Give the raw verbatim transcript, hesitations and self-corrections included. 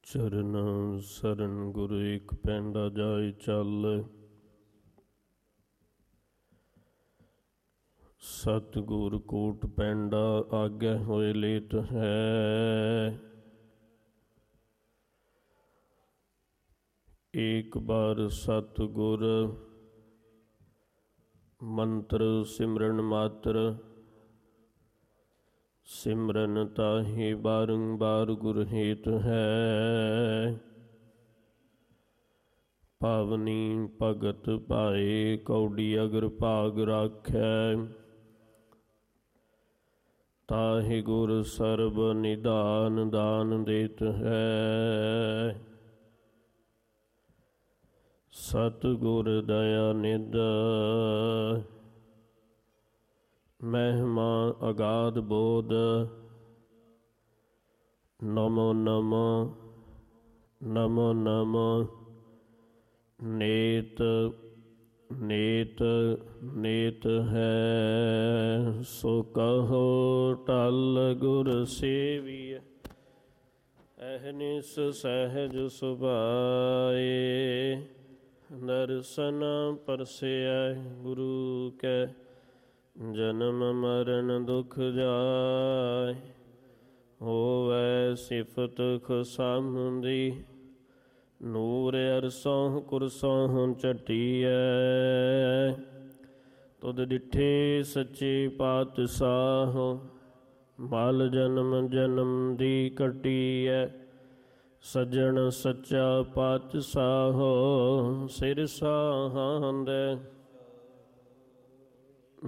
ਚਰਨ ਸਰਨ ਗੁਰੂ ਇੱਕ ਪੈਂਡਾ ਜਾਇ ਚੱਲ। ਸਤਿਗੁਰ ਕੋਟ ਪੈਂਡਾ ਆਗੇ ਹੋਏ ਲੇਤ ਹੈ। ਏਕ ਬਾਰ ਸਤਿਗੁਰ ਮੰਤਰ ਸਿਮਰਨ ਮਾਤਰ। ਸਿਮਰਨ ਤਾਹੀ ਬਾਰੰਬਾਰ ਗੁਰ ਹੇਤ ਹੈ। ਪਾਵਨੀ ਭਗਤ ਪਾਏ ਕੌਡੀ ਅਗਰ ਭਾਗ ਰਾਖੈ। ਤਾਹਿ ਗੁਰ ਸਰਬ ਨਿਧਾਨ ਦਾਨ ਦੇਤ ਹੈ। ਸਤਿਗੁਰ ਦਇਆ ਨਿਧ ਮਹਿਮਾ ਅਗਾਧ ਬੋਧ। ਨਮੋ ਨਮੋ ਨਮੋ ਨਮੋ ਨੇਤ ਨੇਤ ਨੇਤ ਹੈ। ਸੋ ਕਹੋ ਟਲ ਗੁਰ ਸੇਵੀਐ ਅਹਨਿਸ ਸਹਿਜ ਸੁਭਾਏ। ਦਰਸ਼ਨ ਪਰਸੈ ਗੁਰੂ ਕੈ ਜਨਮ ਮਰਨ ਦੁਖ ਜਾਇ। ਹੋਵੈ ਸਿਫਤ ਖੁਸਾਮਦੀ ਨੂਰ ਅਰਸੋਂ ਕੁਰਸੋਂ ਝਟੀਐ। ਤੁਧ ਡਿਠੇ ਸੱਚੇ ਪਾਤਸ਼ਾਹ ਮਲ ਜਨਮ ਜਨਮ ਦੀ ਕੱਟੀਐ। ਸੱਜਣ ਸੱਚਾ ਪਾਤਸ਼ਾਹ ਸਿਰ ਸਾਹਾਂਦੈ।